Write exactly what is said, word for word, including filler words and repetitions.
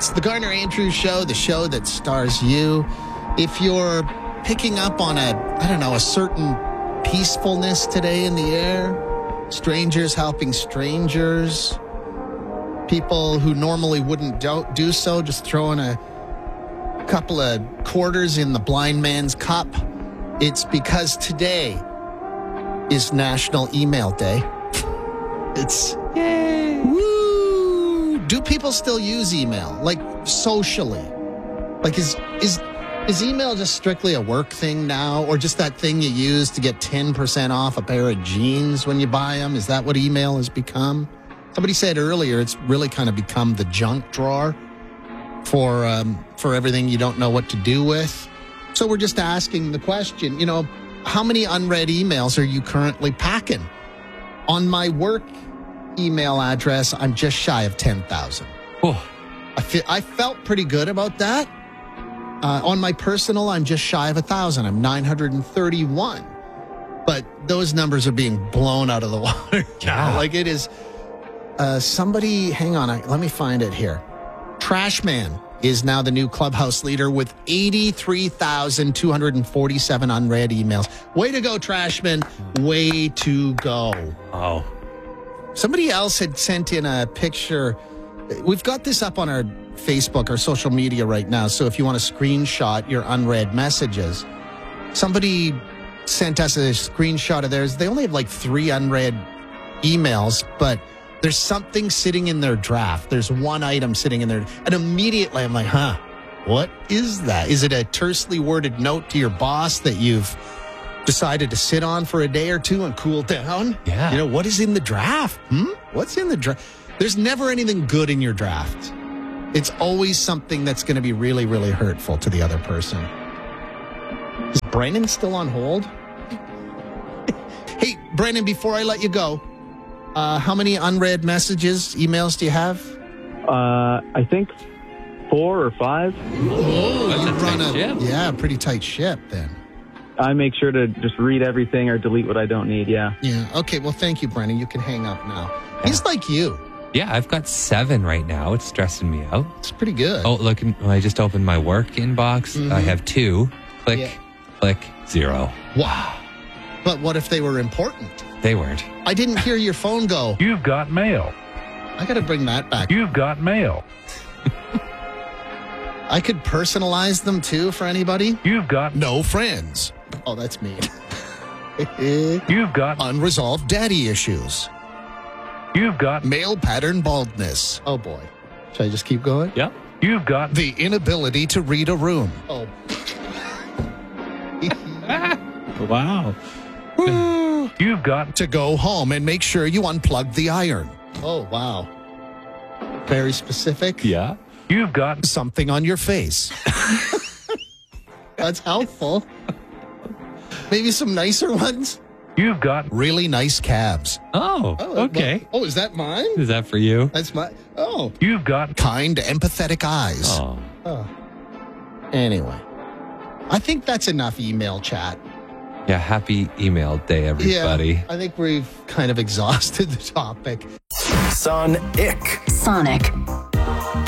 It's the Garner Andrews Show, the show that stars you. If you're picking up on a, I don't know, a certain peacefulness today in the air, strangers helping strangers, people who normally wouldn't do, do so, just throwing a couple of quarters in the blind man's cup, it's because today is National Email Day. It's... Yay! Woo! Do people still use email? Like, socially? Like, is is is email just strictly a work thing now? Or just that thing you use to get ten percent off a pair of jeans when you buy them? Is that what email has become? Somebody said earlier it's really kind of become the junk drawer for um, for everything you don't know what to do with. So we're just asking the question, you know, how many unread emails are you currently packing? On my work email address, I'm just shy of ten thousand. Oh. I, feel, I felt pretty good about that. Uh, on my personal, I'm just shy of one thousand. I'm nine hundred thirty-one. But those numbers are being blown out of the water. Yeah. Like it is... Uh, somebody, hang on, I, let me find it here. Trashman is now the new Clubhouse leader with eighty-three thousand two hundred forty-seven unread emails. Way to go, Trashman. Way to go. Oh. Somebody else had sent in a picture. We've got this up on our Facebook, our social media right now. So if you want to screenshot your unread messages, somebody sent us a screenshot of theirs. They only have like three unread emails, but there's something sitting in their draft. There's one item sitting in there. And immediately I'm like, huh, what is that? Is it a tersely worded note to your boss that you've decided to sit on for a day or two and cool down? Yeah. You know, what is in the draft? Hmm? What's in the draft? There's never anything good in your draft. It's always something that's going to be really, really hurtful to the other person. Is Brennan still on hold? Hey, Brennan, before I let you go, Uh, how many unread messages, emails do you have? Uh, I think four or five. Oh, That's you a run tight a ship. yeah, pretty tight ship then. I make sure to just read everything or delete what I don't need, yeah. Yeah. Okay. Well, thank you, Brennan. You can hang up now. He's like you. Yeah, I've got seven right now. It's stressing me out. It's pretty good. Oh, look, when I just opened my work inbox, Mhm. I have two. Click, Yeah. click, zero. Wow. But what if they were important? They weren't. I didn't hear your phone go. You've got mail. I got to bring that back. You've got mail. I could personalize them too for anybody. You've got No friends. Oh, that's me. You've got Unresolved daddy issues. You've got Male pattern baldness. Oh boy. Should I just keep going? Yep. You've got The inability to read a room. Oh. Wow. You've got To go home and make sure you unplug the iron. Oh, wow. Very specific. Yeah. You've got Something on your face. That's helpful. Maybe some nicer ones. You've got Really nice calves. Oh, okay. well- oh, is that mine? Is that for you? That's my. Oh. You've got Kind, empathetic eyes. Oh. Oh. Anyway, I think that's enough email chat. Yeah, happy email day, everybody. Yeah, I think we've kind of exhausted the topic. Sonic. Sonic.